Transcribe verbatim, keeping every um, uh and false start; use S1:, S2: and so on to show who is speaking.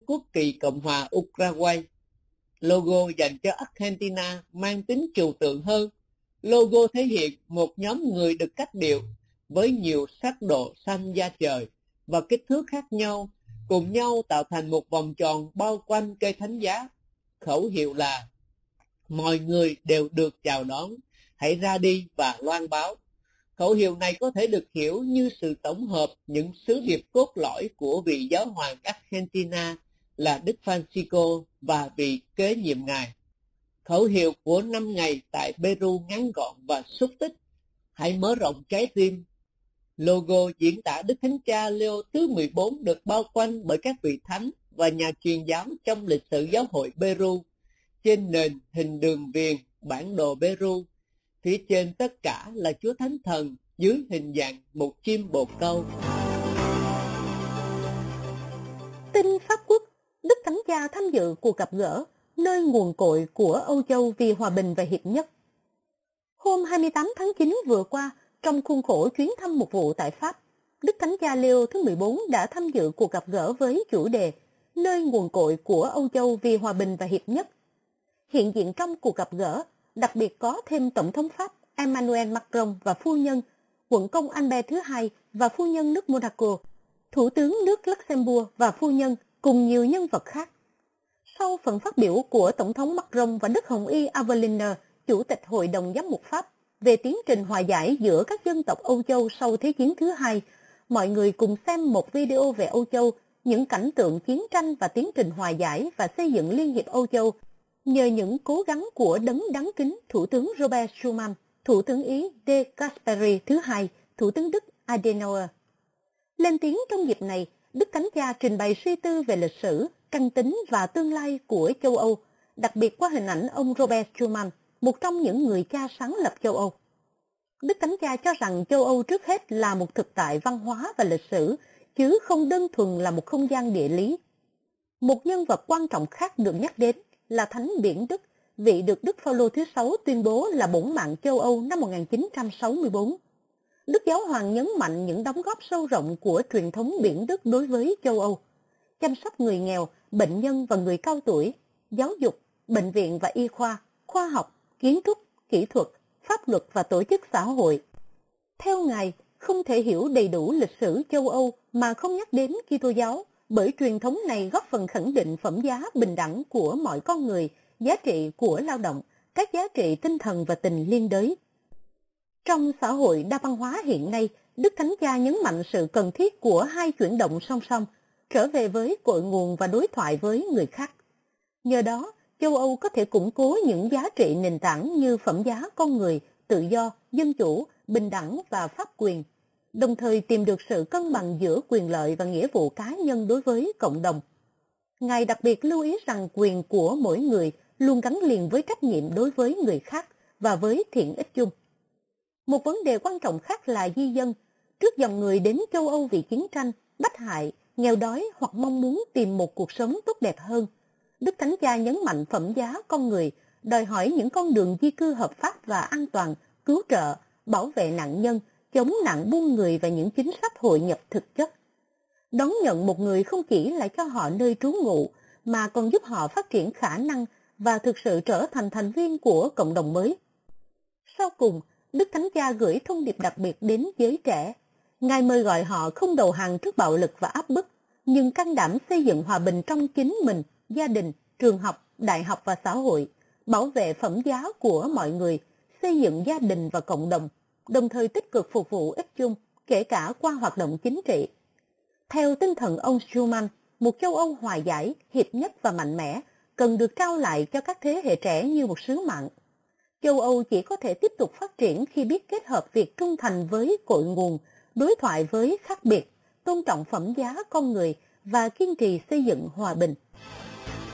S1: Quốc kỳ Cộng hòa Uruguay. Logo dành cho Argentina mang tính trừu tượng hơn. Logo thể hiện một nhóm người được cách điệu với nhiều sắc độ xanh da trời và kích thước khác nhau, cùng nhau tạo thành một vòng tròn bao quanh cây thánh giá. Khẩu hiệu là mọi người đều được chào đón, hãy ra đi và loan báo. Khẩu hiệu này có thể được hiểu như sự tổng hợp những sứ điệp cốt lõi của vị giáo hoàng Argentina là Đức Francisco và vị kế nhiệm ngài. Khẩu hiệu của năm ngày tại Peru ngắn gọn và xúc tích: hãy mở rộng trái tim. Logo diễn tả Đức Thánh Cha Leo thứ mười bốn được bao quanh bởi các vị thánh và nhà truyền giáo trong lịch sử giáo hội Peru. Trên nền hình đường viền bản đồ Peru, phía trên tất cả là Chúa Thánh Thần dưới hình dạng một chim bồ câu.
S2: Tin Pháp Quốc, Đức Thánh Cha tham dự cuộc gặp gỡ nơi nguồn cội của Âu Châu vì hòa bình và hiệp nhất. Hôm hai mươi tám tháng chín vừa qua, trong khuôn khổ chuyến thăm mục vụ tại Pháp, Đức Thánh Cha Leo thứ mười bốn đã tham dự cuộc gặp gỡ với chủ đề nơi nguồn cội của Âu Châu vì hòa bình và hiệp nhất. Hiện diện trong cuộc gặp gỡ, đặc biệt có thêm Tổng thống Pháp Emmanuel Macron và phu nhân, quận công Albert thứ hai và phu nhân nước Monaco, Thủ tướng nước Luxembourg và phu nhân, cùng nhiều nhân vật khác. Sau phần phát biểu của Tổng thống Macron và Đức Hồng Y Aveline, Chủ tịch Hội đồng Giám mục Pháp, về tiến trình hòa giải giữa các dân tộc Âu Châu sau Thế chiến thứ hai, mọi người cùng xem một video về Âu Châu, những cảnh tượng chiến tranh và tiến trình hòa giải và xây dựng Liên hiệp Âu Châu, nhờ những cố gắng của đấng đáng kính Thủ tướng Robert Schuman, Thủ tướng Ý De Gasperi thứ hai, Thủ tướng Đức Adenauer. Lên tiếng trong dịp này, Đức Thánh Cha trình bày suy tư về lịch sử, căn tính và tương lai của châu Âu, đặc biệt qua hình ảnh ông Robert Schuman, một trong những người cha sáng lập châu Âu. Đức Thánh Cha cho rằng châu Âu trước hết là một thực tại văn hóa và lịch sử, chứ không đơn thuần là một không gian địa lý. Một nhân vật quan trọng khác được nhắc đến là Thánh Biển Đức, vị được Đức Phaolô thứ sáu tuyên bố là bổn mạng châu Âu năm một nghìn chín trăm sáu mươi tư. Đức Giáo Hoàng nhấn mạnh những đóng góp sâu rộng của truyền thống Biển Đức đối với châu Âu: chăm sóc người nghèo, bệnh nhân và người cao tuổi, giáo dục, bệnh viện và y khoa, khoa học, kiến trúc, kỹ thuật, pháp luật và tổ chức xã hội. Theo Ngài, không thể hiểu đầy đủ lịch sử châu Âu mà không nhắc đến Kitô giáo, bởi truyền thống này góp phần khẳng định phẩm giá bình đẳng của mọi con người, giá trị của lao động, các giá trị tinh thần và tình liên đới. Trong xã hội đa văn hóa hiện nay, Đức Thánh Cha nhấn mạnh sự cần thiết của hai chuyển động song song, trở về với cội nguồn và đối thoại với người khác. Nhờ đó, châu Âu có thể củng cố những giá trị nền tảng như phẩm giá con người, tự do, dân chủ, bình đẳng và pháp quyền, đồng thời tìm được sự cân bằng giữa quyền lợi và nghĩa vụ cá nhân đối với cộng đồng. Ngài đặc biệt lưu ý rằng quyền của mỗi người luôn gắn liền với trách nhiệm đối với người khác và với thiện ích chung. Một vấn đề quan trọng khác là di dân. Trước dòng người đến châu Âu vì chiến tranh, bách hại, nghèo đói hoặc mong muốn tìm một cuộc sống tốt đẹp hơn, Đức Thánh Cha nhấn mạnh phẩm giá con người, đòi hỏi những con đường di cư hợp pháp và an toàn, cứu trợ, bảo vệ nạn nhân, chống nạn buôn người và những chính sách hội nhập thực chất. Đón nhận một người không chỉ là cho họ nơi trú ngụ, mà còn giúp họ phát triển khả năng và thực sự trở thành thành viên của cộng đồng mới. Sau cùng, Đức Thánh Cha gửi thông điệp đặc biệt đến giới trẻ. Ngài mời gọi họ không đầu hàng trước bạo lực và áp bức, nhưng can đảm xây dựng hòa bình trong chính mình, gia đình, trường học, đại học và xã hội, bảo vệ phẩm giá của mọi người, xây dựng gia đình và cộng đồng, đồng thời tích cực phục vụ ích chung, kể cả qua hoạt động chính trị. Theo tinh thần ông Schuman, một châu Âu hòa giải, hiệp nhất và mạnh mẽ cần được trao lại cho các thế hệ trẻ như một sứ mạng. Châu Âu chỉ có thể tiếp tục phát triển khi biết kết hợp việc trung thành với cội nguồn, đối thoại với khác biệt, tôn trọng phẩm giá con người và kiên trì xây dựng hòa bình.